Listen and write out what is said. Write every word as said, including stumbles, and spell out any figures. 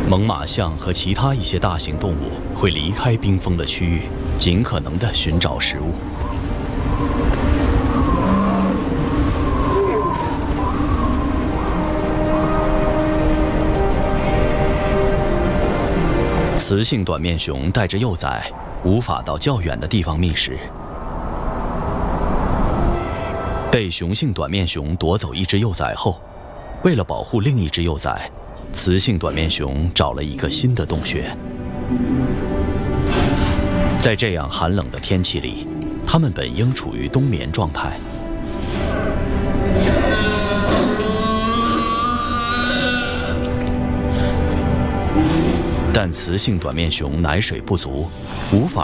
猛犸象和其他一些大型动物会离开冰封的区域，尽可能地寻找食物。雌性短面熊带着幼崽，无法到较远的地方觅食。被雄性短面熊夺走一只幼崽后，为了保护另一只幼崽，雌性短面熊找了一个新的洞穴。在这样寒冷的天气里，它们本应处于冬眠状态。但雌性短面熊奶水不足，无法